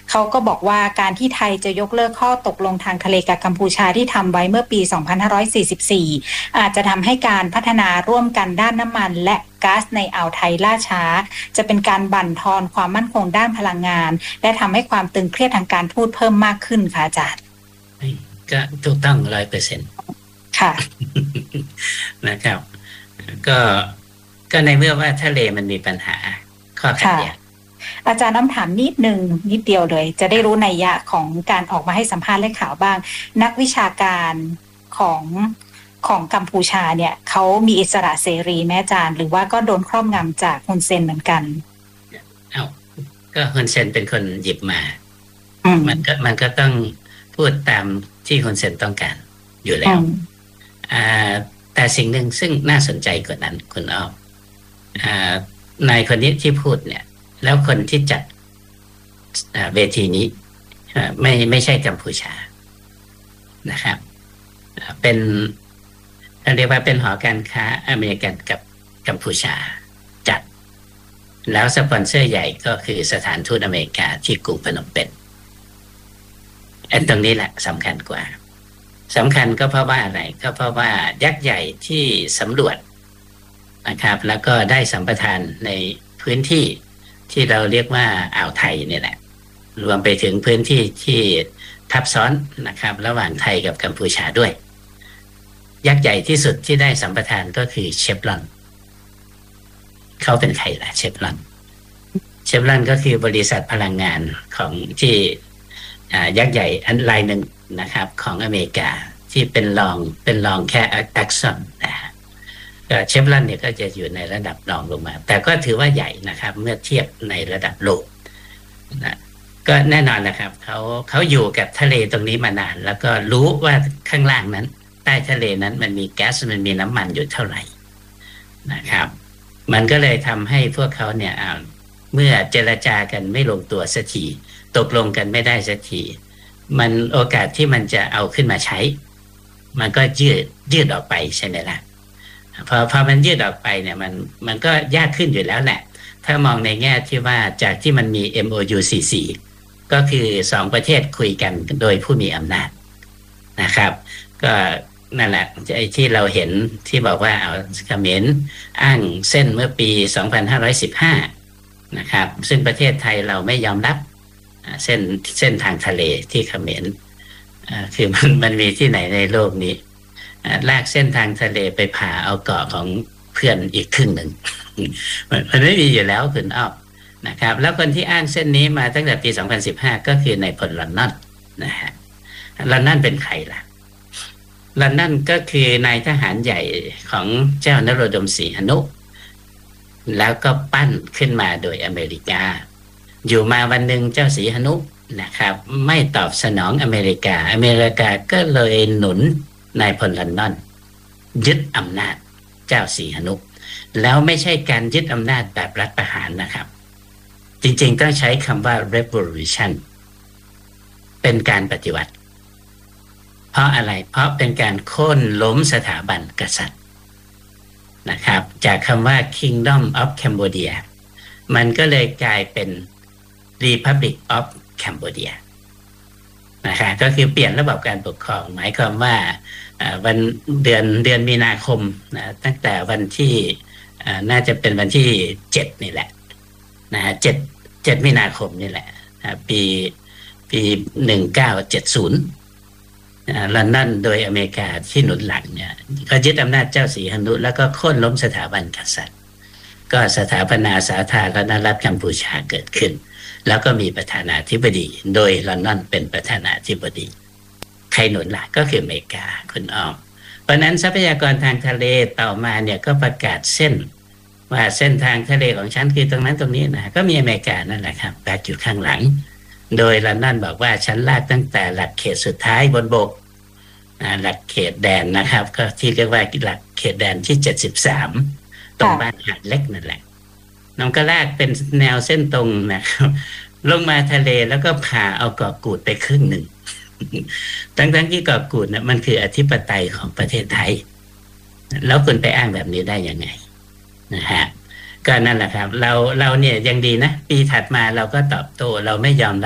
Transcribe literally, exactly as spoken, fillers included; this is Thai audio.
เขาก็บอกว่าการที่ไทยจะยกเลิกข้อตกลงทางทะเลกับกัมพูชาที่ทำไว้เมื่อปี สองพันห้าร้อยสี่สิบสี่ อาจจะทำให้การพัฒนาร่วมกันด้านน้ำมันและก๊าซในอ่าวไทยล่าช้าจะเป็นการบั่นทอนความมั่นคงด้านพลังงานและทำให้ความตึงเครียดทางการทูตเพิ่มมากขึ้นค่ะอาจารย์ก็ถูกต้องร้อยเปอร์เซ็นต์ค่ะนะครับก็ก็ในเมื่อว่าทะเลมันมีปัญหาข้อขัดแย้งอาจารย์น้ำถามนิดนึงนิดเดียวเลยจะได้รู้นัยยะของการออกมาให้สัมภาษณ์และข่าวบ้างนักวิชาการของของกัมพูชาเนี่ยเขามีอิสระเสรีแม่อาจารย์หรือว่าก็โดนครอบงำจากฮุนเซนเหมือนกันเอ้าก็ฮุนเซนเป็นคนหยิบมามันก็มันก็ต้องพูดตามที่ฮุนเซนต้องการอยู่แล้วอ่าแต่สิ่งหนึ่งซึ่งน่าสนใจกว่านั้นคุณอ้อมอ่านายคนนี้ที่พูดเนี่ยแล้วคนที่จัดเวทีนี้ไม่ไม่ใช่กัมพูชานะครับเป็นเรียกว่าเป็นหอการค้าอเมริกันกับกัมพูชาจัดแล้วสปอนเซอร์ใหญ่ก็คือสถานทูตอเมริกาที่กรุงพนมเปญอันตรงนี้แหละสำคัญกว่าสำคัญก็เพราะว่าอะไรก็เพราะว่ายักษ์ใหญ่ที่สำรวจนะครับแล้วก็ได้สัมปทานในพื้นที่ที่เราเรียกว่าอ่าวไทยเนี่ยแหละรวมไปถึงพื้นที่ที่ทับซ้อนนะครับระหว่างไทยกับกัมพูชาด้วยยักษ์ใหญ่ที่สุดที่ได้สัมปทานก็คือเชฟรอนเขาเป็นใครล่ะเชฟรอนเชฟรอนก็คือบริษัทพลังงานของที่ยักษ์ใหญ่อันรายหนึ่งนะครับของอเมริกาที่เป็นรองเป็นรองแค่แอ็กซอนนะฮะเชฟรอนเนี่ยก็จะอยู่ในระดับรองลงมาแต่ก็ถือว่าใหญ่นะครับเมื่อเทียบในระดับโลกนะก็แน่นอนนะครับเขาเขาอยู่กับทะเลตรงนี้มานานแล้วก็รู้ว่าข้างล่างนั้นใต้ทะเลนั้นมันมีแก๊สมันมีน้ำมันอยู่เท่าไหร่นะครับมันก็เลยทำให้พวกเขาเนี่ยเมื่อเจรจากันไม่ลงตัวสักทีตกลงกันไม่ได้สักทีมันโอกาสที่มันจะเอาขึ้นมาใช้มันก็ยืดยืดออกไปใช่ไหมล่ะพอพอมันยืดออกไปเนี่ยมันมันก็ยากขึ้นอยู่แล้วแหละถ้ามองในแง่ที่ว่าจากที่มันมี เอ็ม โอ ยู สี่สิบสี่ ก็คือสองประเทศคุยกันโดยผู้มีอำนาจนะครับก็นั่นแหละไอ้ที่เราเห็นที่บอกว่าเอาเขมรอ้างเส้นเมื่อปีสองพันห้าร้อยสิบห้านะครับซึ่งประเทศไทยเราไม่ยอมรับเส้นเส้นทางทะเลที่เขมรคือมันมันมีที่ไหนในโลกนี้ลากเส้นทางทะเลไปผ่าเอาเกาะของเพื่อนอีกครึ่งหนึ่งมันไม่มีอยู่แล้วคุณอ้อมนะครับแล้วคนที่อ้างเส้นนี้มาตั้งแต่ปีสองพันสิบห้าก็คือนายพลลอนนอนนะฮะลอนนอนเป็นใครล่ะลอนนอนก็คือนายทหารใหญ่ของเจ้านโรดมศรีหนุแล้วก็ปั้นขึ้นมาโดยอเมริกาอยู่มาวันหนึ่งเจ้าศรีหนุนะครับไม่ตอบสนองอเมริกาอเมริกาก็เลยหนุนนายพลลอนนอนยึดอำนาจเจ้าศรีหนุแล้วไม่ใช่การยึดอำนาจแบบรัฐประหารนะครับจริงๆต้องใช้คำว่า revolution เป็นการปฏิวัติเพราะอะไรเพราะเป็นการโค่นล้มสถาบันกษัตริย์นะครับจากคำว่า Kingdom of Cambodia มันก็เลยกลายเป็น Republic of Cambodia นะคะก็คือเปลี่ยนระบบการปกครองหมายความว่าวันเดือนเดือนมีนาคมนะตั้งแต่วันที่น่าจะเป็นวันที่เจ็ดนี่แหละนะฮะเจ็ดเจ็ดมีนาคมนี่แหละปีปีหนึ่งเก้าเจ็ดศูนย์ลอนดอนโดยอเมริกาที่หนุนหลังเนี่ยก็ยึดอำนาจเจ้าศรีหนุแล้วก็โค่นล้มสถาบันกษัตริย์ก็สถาปนาสาธารณรัฐกัมพูชาเกิดขึ้นแล้วก็มีประธานาธิบดีโดยลอนดอนเป็นประธานาธิบดีใครหนุนหลักก็คืออเมริกาคุณอ้อมเพราะนั้นทรัพยากรทางทะเลต่อมาเนี่ยก็ประกาศเส้นว่าเส้นทางทะเลของฉันคือตรงนั้นตรงนี้นะก็มีอเมริกานั่นแหละครับแบกอยู่ข้างหลังโดยลอนดอนบอกว่าฉันลากตั้งแต่หลักเขตสุดท้ายบนบกหลักเขตแดนนะครับก็ที่เรียกว่าหลักเขตแดนที่เจ็ดสิบสามตรงบ้านหาดเล็กนั่นแหละน้องก็ลากเป็นแนวเส้นตรงนะครับลงมาทะเลแล้วก็ผ่าเอาเกาะกูดไปครึ่งหนึ่งทั้งๆที่เกาะกูดเนี่ยมันคืออธิปไตยของประเทศไทยแล้วคุณไปอ้างแบบนี้ได้ยังไงนะฮะก็นั่นแหละครับเราเราเนี่ยยังดีนะปีถัดมาเราก็ตอบโต้เราไม่ยอม